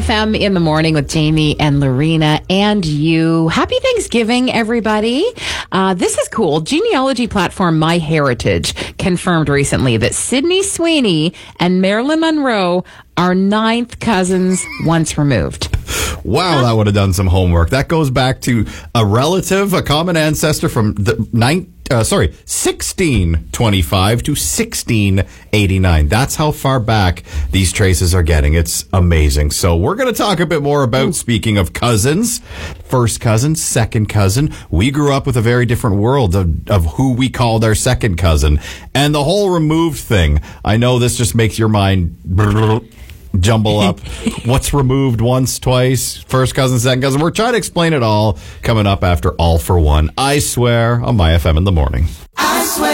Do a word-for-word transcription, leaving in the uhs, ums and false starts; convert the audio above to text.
F M in the morning with Jamie and Lorena and you. Happy Thanksgiving, everybody. Uh, this is cool. Genealogy platform MyHeritage confirmed recently that Sydney Sweeney and Marilyn Monroe are ninth cousins once removed. Wow, that would have done some homework. That goes back to a relative, a common ancestor from the nine, uh, sorry, sixteen twenty-five to sixteen eighty-nine. That's how far back these traces are getting. It's amazing. So we're going to talk a bit more about, speaking of cousins, first cousin, second cousin. We grew up with a very different world of, of who we called our second cousin. And the whole removed thing, I know this just makes your mind jumble up. What's removed once, twice, first cousin, second cousin. We're trying to explain it all coming up after All for One. I Swear on My F M in the morning. I swear.